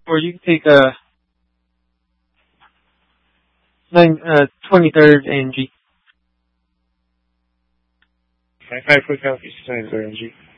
or you can take 23rd NG. 5 Hotel is 23rd NG.